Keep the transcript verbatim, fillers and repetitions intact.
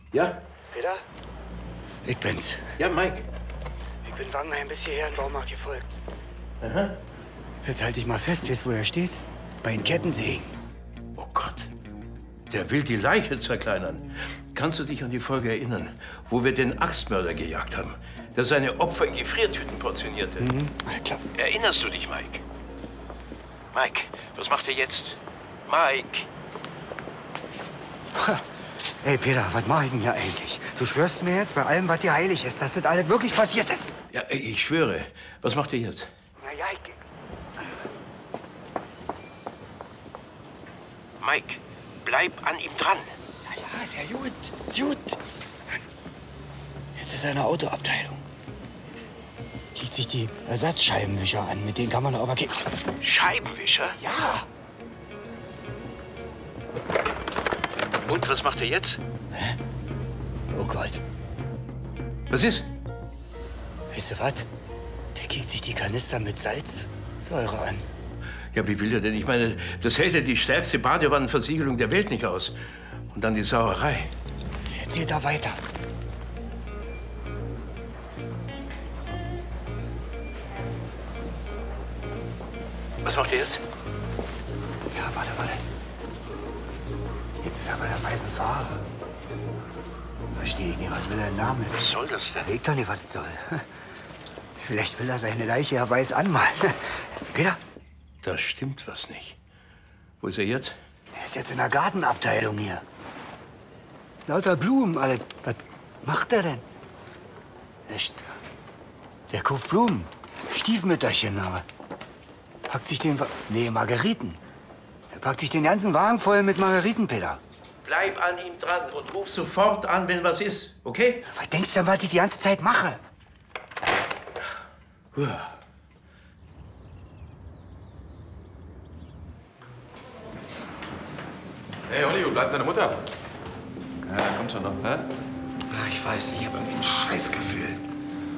Ja? Peter? Ich bin's. Ja, Mike. Ich bin Wangenheim bis hierher in Baumarkt gefolgt. Aha. Jetzt halt dich mal fest, weißt du, wo er steht? Bei den Kettensägen. Oh Gott. Der will die Leiche zerkleinern. Kannst du dich an die Folge erinnern, wo wir den Axtmörder gejagt haben, der seine Opfer in Gefriertüten portionierte? Mhm, na klar. Erinnerst du dich, Mike? Mike, was macht er jetzt? Mike! Ha. Ey, Peter, was mach ich denn hier eigentlich? Du schwörst mir jetzt bei allem, was dir heilig ist, dass das alles wirklich passiert ist. Ja, ich schwöre. Was macht er jetzt? Na ja, ich... Mike, bleib an ihm dran. Ja, ja, ist ja gut. Ist gut. Jetzt ist er in der Autoabteilung. Zieht sich die Ersatzscheibenwischer an, mit denen kann man aber gehen. Scheibenwischer? Ja. Und was macht er jetzt? Hä? Oh Gott. Was ist? Weißt du was? Der kickt sich die Kanister mit Salzsäure an. Ja, wie will er denn? Ich meine, das hält ja die stärkste Badewannenversiegelung der Welt nicht aus. Und dann die Sauerei. Jetzt geht er weiter. Was macht er jetzt? Ja, warte, warte. Jetzt ist er bei der weißen Farbe. Verstehe ich nicht, was will er denn damit? Was soll das denn? Weiß doch nicht, was es soll. Vielleicht will er seine Leiche ja weiß anmalen. Peter? Da stimmt was nicht. Wo ist er jetzt? Er ist jetzt in der Gartenabteilung hier. Lauter Blumen, alle. Was macht er denn? Echt? Der kauft Blumen. Stiefmütterchen, aber. Packt sich den... Wa nee, Margeriten. Er packt sich den ganzen Wagen voll mit Margeriten, Peter. Bleib an ihm dran und ruf sofort an, wenn was ist, okay? Was denkst du denn, was ich die ganze Zeit mache? Hey, Olli, wo bleibt deine Mutter? Ja, kommt schon noch, hä? Ach, ich weiß nicht, ich habe irgendwie ein Scheißgefühl.